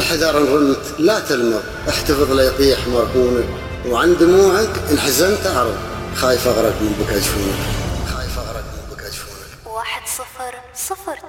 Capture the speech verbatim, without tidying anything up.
الحذر إن رمت لا تلمض، احتفظ لا يطيح مركونك، وعن دموعك إن حزنت أعرض، خايف أغرق من بكى جفونك، خايف أغرق من بكى جفونك. واحد صفر صفر